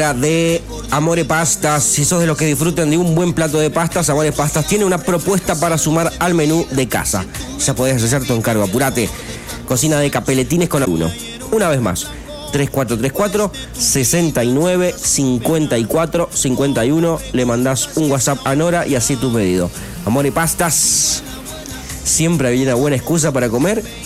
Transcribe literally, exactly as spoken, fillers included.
De Amore Pastas, si sos de los que disfrutan de un buen plato de pastas, Amore Pastas tiene una propuesta para sumar al menú de casa. Ya podés hacer tu encargo, apurate. Cocina de capeletines con uno. Una vez más, tres cuatro tres cuatro, seis nueve, cinco cuatro, cinco uno. Le mandás un WhatsApp a Nora y así tu pedido. Amore Pastas, siempre hay una buena excusa para comer